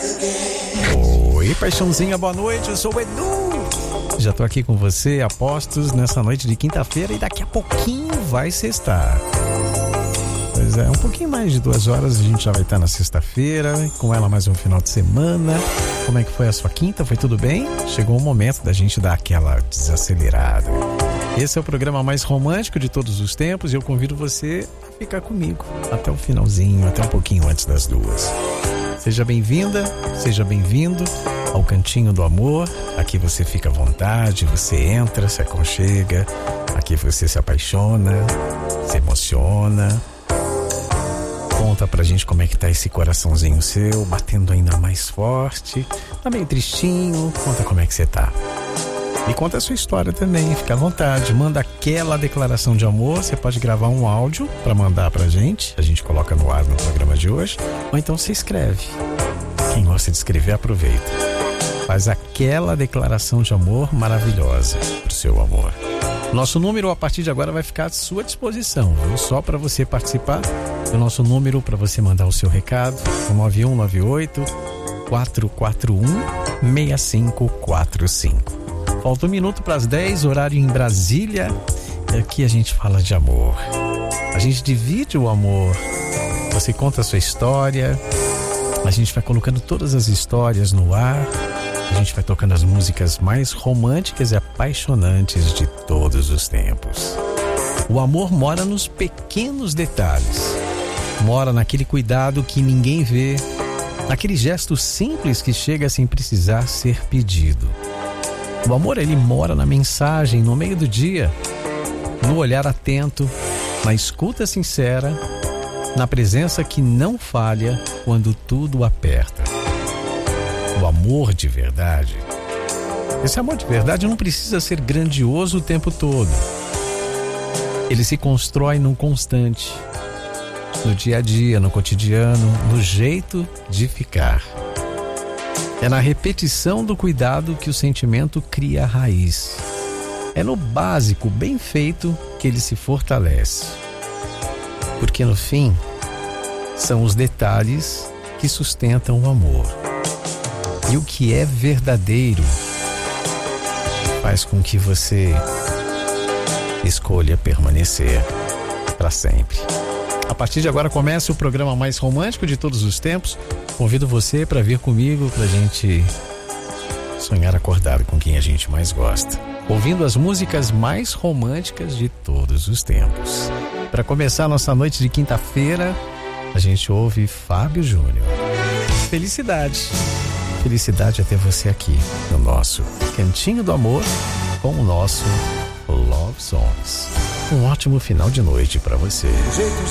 Oi, paixãozinha, boa noite, eu sou o Edu. Já tô aqui com você, apostos, nessa noite de quinta-feira, e daqui a pouquinho vai sextar. Pois é, um pouquinho mais de 2 horas a gente já vai estar na sexta-feira, com ela mais um final de semana. Como é que foi a sua quinta? Foi tudo bem? Chegou o momento da gente dar aquela desacelerada. Esse é o programa mais romântico de todos os tempos e eu convido você a ficar comigo até o finalzinho, até um pouquinho antes das 2. Seja bem-vinda, seja bem-vindo ao Cantinho do Amor. Aqui você fica à vontade, você entra, se aconchega, aqui você se apaixona, se emociona. Conta pra gente como é que tá esse coraçãozinho seu, batendo ainda mais forte. Tá meio tristinho, conta como é que você tá. E conta a sua história também, fica à vontade. Manda aquela declaração de amor. Você pode gravar um áudio pra mandar pra gente. A gente coloca no ar no programa de hoje. Ou então você escreve. Quem gosta de escrever, aproveita. Faz aquela declaração de amor maravilhosa pro seu amor. Nosso número a partir de agora vai ficar à sua disposição, viu? Só para você participar. O nosso número para você mandar o seu recado é 9198-441-6545. Falta 1 minuto para as 10, horário em Brasília. E aqui a gente fala de amor. A gente divide o amor. Você conta a sua história. A gente vai colocando todas as histórias no ar. A gente vai tocando as músicas mais românticas e apaixonantes de todos os tempos. O amor mora nos pequenos detalhes. Mora naquele cuidado que ninguém vê. Naquele gesto simples que chega sem precisar ser pedido. O amor, ele mora na mensagem, no meio do dia, no olhar atento, na escuta sincera, na presença que não falha quando tudo aperta. O amor de verdade. Esse amor de verdade não precisa ser grandioso o tempo todo. Ele se constrói no constante, no dia a dia, no cotidiano, no jeito de ficar. É na repetição do cuidado que o sentimento cria a raiz. É no básico, bem feito, que ele se fortalece. Porque no fim, são os detalhes que sustentam o amor. E o que é verdadeiro faz com que você escolha permanecer para sempre. A partir de agora começa o programa mais romântico de todos os tempos. Convido você para vir comigo, para a gente sonhar acordado com quem a gente mais gosta, ouvindo as músicas mais românticas de todos os tempos. Para começar a nossa noite de quinta-feira, a gente ouve Fábio Júnior. Felicidade. Felicidade é ter você aqui no nosso Cantinho do Amor com o nosso Love Songs. Um ótimo final de noite para você. Jeitos